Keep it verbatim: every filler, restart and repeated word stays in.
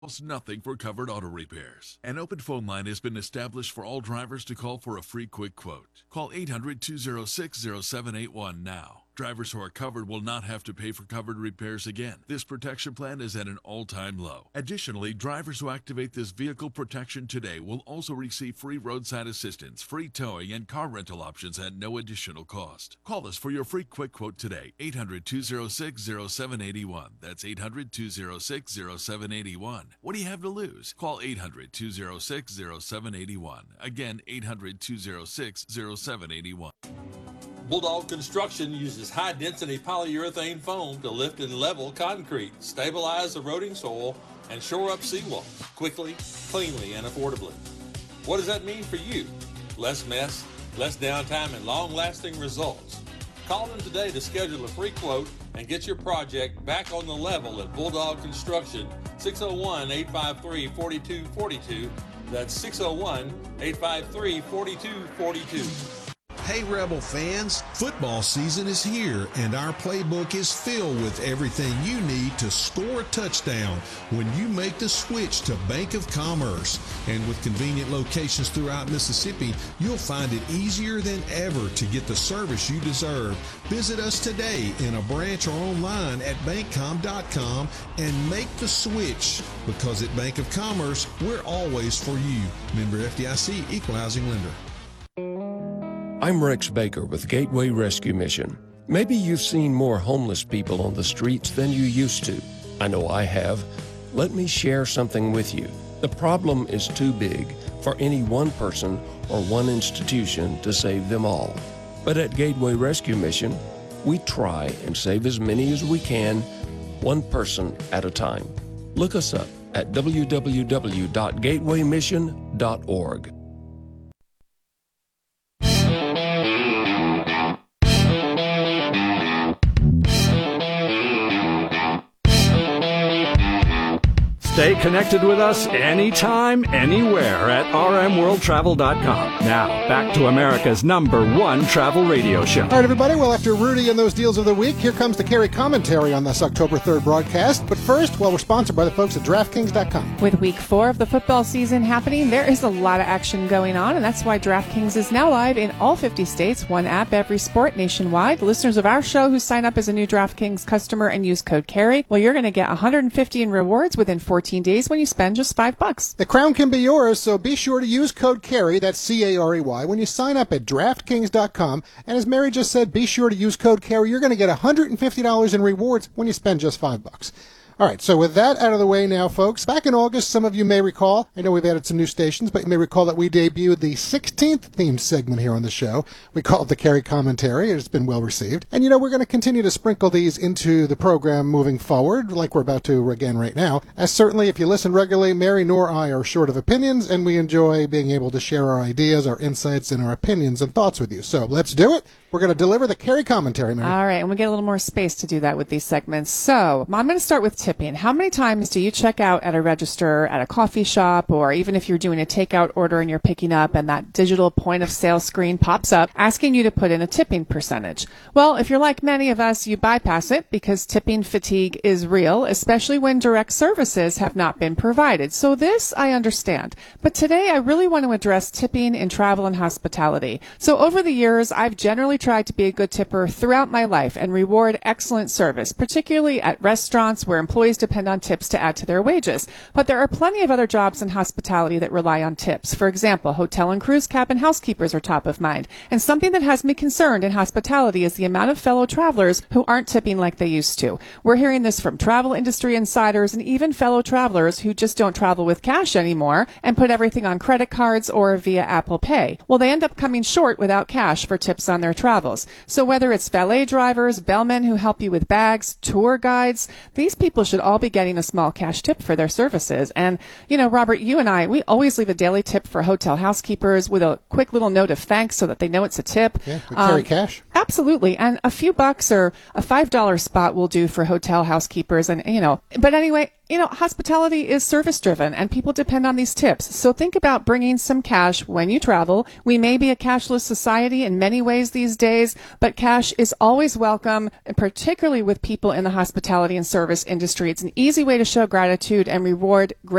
Costs nothing for covered auto repairs. An open phone line has been established for all drivers to call for a free quick quote. Call eight hundred, two oh six, oh seven eight one now. Drivers who are covered will not have to pay for covered repairs again. This protection plan is at an all-time low. Additionally, drivers who activate this vehicle protection today will also receive free roadside assistance, free towing, and car rental options at no additional cost. Call us for your free quick quote today. eight hundred, two oh six, oh seven eight one. That's eight hundred, two oh six, oh seven eight one. What do you have to lose? Call eight hundred, two oh six, oh seven eight one. Again, eight hundred, two oh six, oh seven eight one. Bulldog Construction uses high-density polyurethane foam to lift and level concrete, stabilize eroding soil, and shore up seawalls quickly, cleanly, and affordably. What does that mean for you? Less mess, less downtime, and long-lasting results. Call them today to schedule a free quote and get your project back on the level at Bulldog Construction, six oh one, eight five three, four two four two. That's six oh one, eight five three, four two four two. Hey Rebel fans, football season is here and our playbook is filled with everything you need to score a touchdown when you make the switch to Bank of Commerce. And with convenient locations throughout Mississippi, you'll find it easier than ever to get the service you deserve. Visit us today in a branch or online at bank com dot com and make the switch, because at Bank of Commerce, we're always for you. Member F D I C, Equal Housing Lender. I'm Rex Baker with Gateway Rescue Mission. Maybe you've seen more homeless people on the streets than you used to. I know I have. Let me share something with you. The problem is too big for any one person or one institution to save them all. But at Gateway Rescue Mission, we try and save as many as we can, one person at a time. Look us up at w w w dot gateway mission dot org. Stay connected with us anytime, anywhere at r m world travel dot com. Now, back to America's number one travel radio show. All right, everybody. Well, after Rudy and those deals of the week, here comes the Carey commentary on this October third broadcast. But first, well, we're sponsored by the folks at DraftKings dot com. With week four of the football season happening, there is a lot of action going on, and that's why DraftKings is now live in all fifty states, one app, every sport nationwide. Listeners of our show who sign up as a new DraftKings customer and use code Carey, well, you're going to get one hundred fifty in rewards within fourteen days when you spend just five bucks. The crown can be yours, so be sure to use code Carey, that's C A R E Y, when you sign up at DraftKings dot com. And as Mary just said, be sure to use code Carey. You're going to get one hundred fifty dollars in rewards when you spend just five bucks. All right, so with that out of the way now, folks, back in August, some of you may recall, I know we've added some new stations, but you may recall that we debuted the sixteenth themed segment here on the show. We call it the Carey Commentary, and it's been well received. And, you know, we're going to continue to sprinkle these into the program moving forward, like we're about to again right now, as certainly if you listen regularly, Mary nor I are short of opinions, and we enjoy being able to share our ideas, our insights, and our opinions and thoughts with you. So let's do it. We're going to deliver the Carey Commentary, Mary. All right, and we get a little more space to do that with these segments. So I'm going to start with tipping. How many times do you check out at a register at a coffee shop, or even if you're doing a takeout order and you're picking up and that digital point of sale screen pops up asking you to put in a tipping percentage? Well, if you're like many of us, you bypass it because tipping fatigue is real, especially when direct services have not been provided. So this I understand. But today I really want to address tipping in travel and hospitality. So over the years, I've generally tried to be a good tipper throughout my life and reward excellent service, particularly at restaurants where employees depend on tips to add to their wages. But there are plenty of other jobs in hospitality that rely on tips. For example, hotel and cruise cabin housekeepers are top of mind. And something that has me concerned in hospitality is the amount of fellow travelers who aren't tipping like they used to. We're hearing this from travel industry insiders and even fellow travelers who just don't travel with cash anymore and put everything on credit cards or via Apple Pay. Well, they end up coming short without cash for tips on their travels. So whether it's valet drivers, bellmen who help you with bags, tour guides, these people should all be getting a small cash tip for their services. And, you know, Robert, you and I, we always leave a daily tip for hotel housekeepers with a quick little note of thanks so that they know it's a tip. Yeah, we carry um, cash. Absolutely. Absolutely. And a few bucks or a five dollar spot will do for hotel housekeepers. And, you know, but anyway, you know, hospitality is service driven and people depend on these tips. So think about bringing some cash when you travel. We may be a cashless society in many ways these days, but cash is always welcome, particularly with people in the hospitality and service industry. It's an easy way to show gratitude and reward great